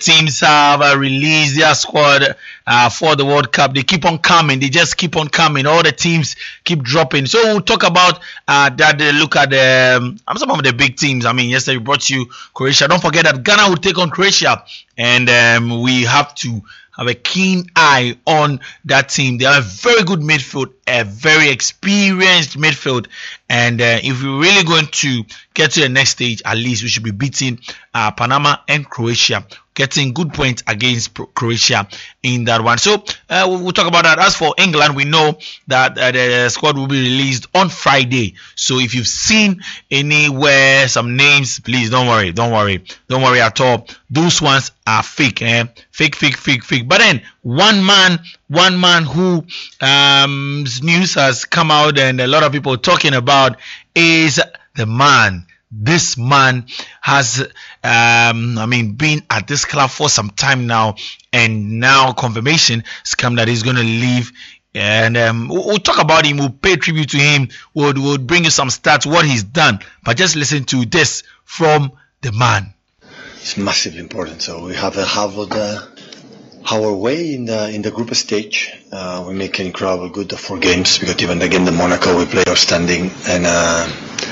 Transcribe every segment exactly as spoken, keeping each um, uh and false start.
teams have uh, released their squad uh, for the World Cup. They keep on coming. They just keep on coming. All the teams keep dropping. So we'll talk about uh, that. Uh, look at the, um, some of the big teams. I mean, yesterday we brought you Croatia. Don't forget that Ghana will take on Croatia. And um, we have to have a keen eye on that team. They are a very good midfield, a very experienced midfield. And uh, if we're really going to get to the next stage, at least we should be beating uh, Panama and Croatia, getting good points against Croatia in that one. So uh, we'll, we'll talk about that. As for England, we know that uh, the squad will be released on Friday. So if you've seen anywhere some names, please don't worry, don't worry, don't worry at all. Those ones are fake, eh? Fake, fake, fake, fake. But then one man, one man who um, news has come out and a lot of people talking about is the man. This man has, um, I mean, been at this club for some time now, and now confirmation has come that he's going to leave. And um, we'll, we'll talk about him. We'll pay tribute to him. We'll, we'll bring you some stats, what he's done. But just listen to this from the man. It's massively important. So we have a half of the our way in the in the group stage. Uh, we make an incredible good four games because even again the Monaco we play outstanding and. Uh,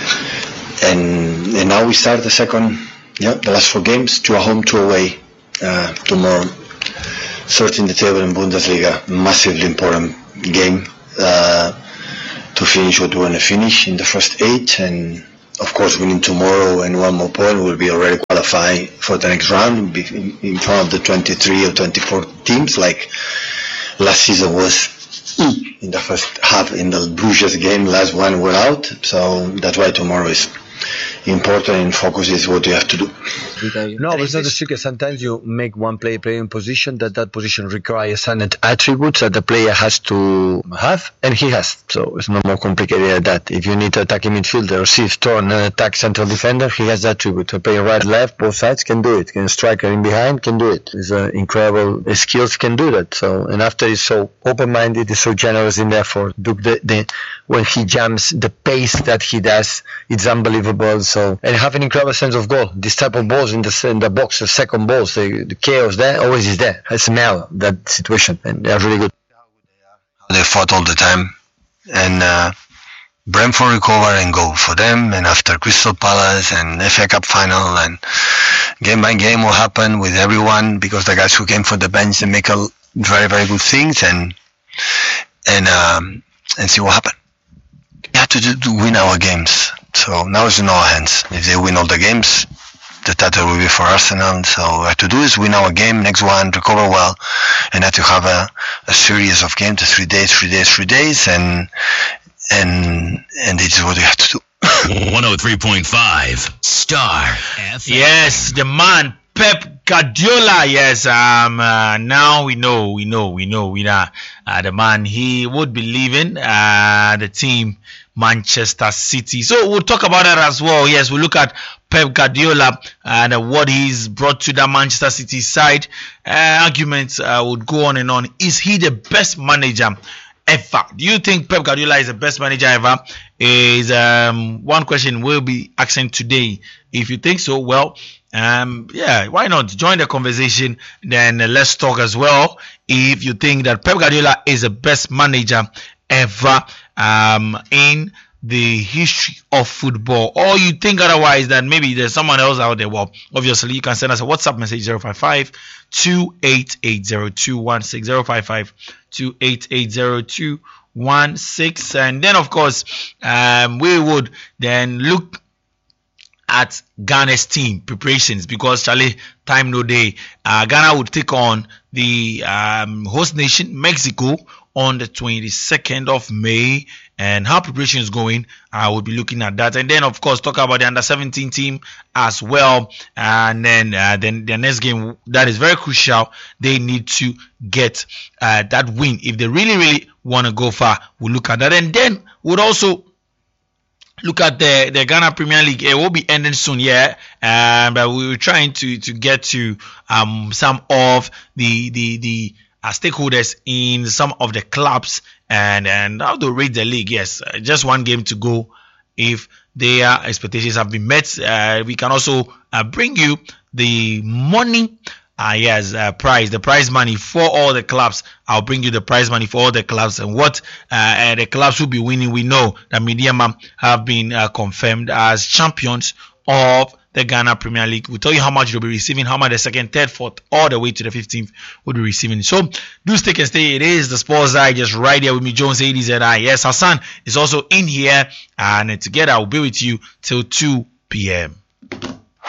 And, and now we start the second, yeah, the last four games, two at home, two away, uh, tomorrow. Third in the table in Bundesliga, massively important game, uh, to finish what we want to finish in the first eight. And of course, winning tomorrow and one more point, we'll be already qualified for the next round in, in front of the twenty-three or twenty-four teams like last season was. In the first half, in the Bruges game, last one were out, so that's why tomorrow is important and focus is what you have to do. No, it's not a secret. Sometimes you make one player play in position that that position requires certain attributes that the player has to have, and he has. So it's not more complicated than that. If you need to attack a midfielder, receive, turn, and attack central defender, he has that attribute. To play right, left, both sides can do it. Can striker in behind can do it. His uh, incredible skills can do that. So and after he's so open-minded, he's so generous in effort. The, the, when he jumps, the pace that he does, it's unbelievable. So and have an incredible sense of goal. This type of balls in the in the box, the second balls, the, the chaos there always is there. I smell that situation, and they're really good. They fought all the time, and uh, Brentford recover and go for them. And after Crystal Palace and F A Cup final, and game by game will happen with everyone because the guys who came from the bench they make a very very good things and and um, and see what happens. We have to, do, to win our games. So now it's in our hands. If they win all the games, the title will be for Arsenal. So what we have to do is win our game, next one, recover well, and have to have a, a series of games, three days, three days, three days, and and and this is what we have to do. one oh three point five Star F M. Yes, the man Pep Guardiola. Yes, um, uh, now we know, we know, we know, we know uh, the man. He would be leaving uh, the team. Manchester City. So we'll talk about that as well. Yes, we'll look at Pep Guardiola and uh, what he's brought to the Manchester City side. Uh, arguments uh, would go on and on. Is he the best manager ever? Do you think Pep Guardiola is the best manager ever? Is um, one question we'll be asking today. If you think so, well, um, yeah, why not join the conversation? Then uh, let's talk as well. If you think that Pep Guardiola is the best manager ever um, in the history of football, or you think otherwise, that maybe there's someone else out there, well, obviously you can send us a WhatsApp message zero five five, two eight eight, zero two one six, zero five five, two eight eight, zero two one six, and then of course um, we would then look at Ghana's team preparations, because Charlie, time no day. Uh, Ghana would take on the um, host nation Mexico on the twenty-second of May, and how preparation is going, I will be looking at that, and then of course talk about the under seventeen team as well, and then uh, then the next game that is very crucial, they need to get uh, that win if they really really want to go far. We'll look at that, and then we'll also look at the the Ghana Premier League. It will be ending soon, yeah. Um, but we were trying to to get to um some of the the the uh, stakeholders in some of the clubs and and how to rate the league. Yes, uh, just one game to go. If their expectations have been met, uh, we can also uh, bring you the money uh, yes, uh, prize, the prize money for all the clubs. I'll bring you the prize money for all the clubs and what uh, the clubs will be winning. We know that Medeama have been uh, confirmed as champions of the Ghana Premier League. We'll tell you how much you'll be receiving, how much the second, third, fourth, all the way to the fifteenth will be receiving. So do stick and stay. It is the Sports Eye just right here with me, Jones A D Z I. Yes, Hassan is also in here, and together I will be with you till two p.m.